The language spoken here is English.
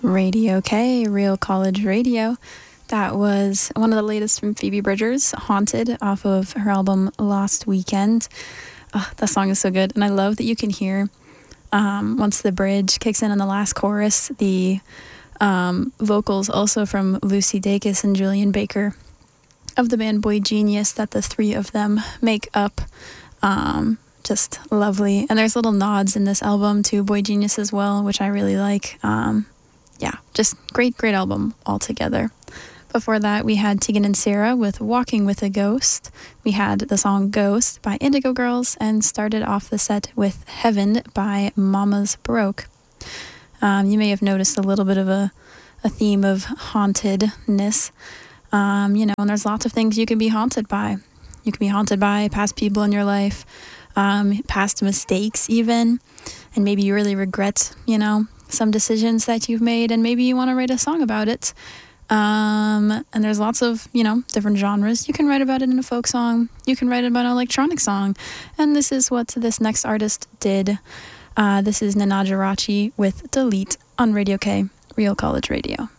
Radio K, Real College Radio. That was one of the latest from Phoebe Bridgers, Haunted, off of her album Lost Weekend. Oh, that song is so good. And I love that you can hear, once the bridge kicks in the last chorus, the vocals also from Lucy Dacus and Julian Baker of the band Boy Genius that the three of them make up. Just lovely. And there's little nods in this album to Boy Genius as well, which I really like. Yeah, just great album altogether. Before that, we had Tegan and Sara with Walking with a Ghost. We had the song Ghost by Indigo Girls and started off the set with Heaven by Mama's Baroque. You may have noticed a little bit of a theme of hauntedness. And there's lots of things you can be haunted by. You can be haunted by past people in your life, past mistakes even, and maybe you really regret, some decisions that you've made, and maybe you want to write a song about it. And there's lots of, different genres. You can write about it in a folk song. You can write about an electronic song. And this is what this next artist did. This is Nana Jirachi with Delete on Radio K, Real College Radio.